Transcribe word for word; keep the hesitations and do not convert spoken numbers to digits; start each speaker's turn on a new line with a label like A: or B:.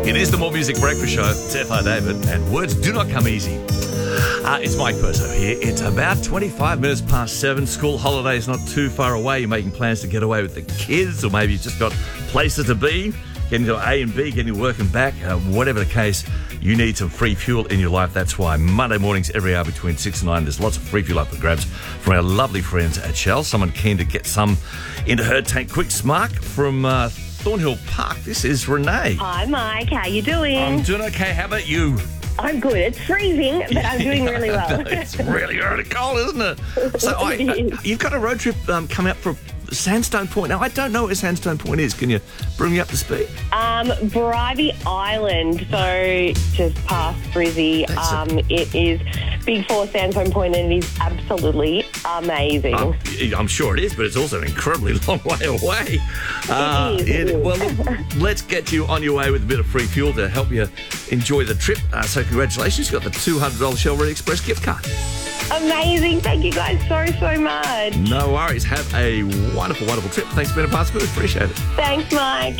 A: It is the More Music Breakfast Show. It's F I David, and words do not come easy. Uh, it's Mike Perso here. It's about twenty-five minutes past seven. School holidays not too far away. You're making plans to get away with the kids, or maybe you've just got places to be, getting to A and B, getting to work and back. Uh, whatever the case, you need some free fuel in your life. That's why Monday mornings, every hour between six and nine, there's lots of free fuel up for grabs from our lovely friends at Shell. Someone keen to get some into her tank. Quick Smark from uh, Thornhill Park. This is Renee.
B: Hi, Mike. How you doing?
A: I'm doing okay. How about you?
B: I'm good. It's freezing, but I'm doing really well.
A: It's really, really cold, isn't it? So I, I, you've got a road trip um, coming up for Sandstone Point. Now, I don't know where Sandstone Point is. Can you bring me up to speed?
B: Um, Bribie Island, so just past Brizzy.
A: That's a-
B: Um, it is Big Four Sandstone Point, and it is absolutely amazing.
A: I'm, I'm sure it is, but it's also an incredibly long way away. Uh,
B: is, it is.
A: Well, look, let's get you on your way with a bit of free fuel to help you enjoy the trip. Uh, so congratulations. You've got the two hundred dollars Shell Red Express gift card.
B: Amazing. Thank you guys so, so much.
A: No worries. Have a wonderful, wonderful trip. Thanks for being a part of it. Appreciate it.
B: Thanks, Mike.